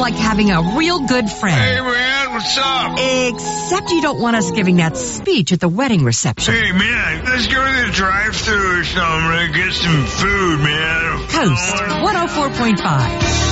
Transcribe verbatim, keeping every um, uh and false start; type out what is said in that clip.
like having a real good friend. Hey, man, what's up? Except you don't want us giving that speech at the wedding reception. Hey, man, let's go to the drive-thru or something and get some food, man. Coast one oh four point five.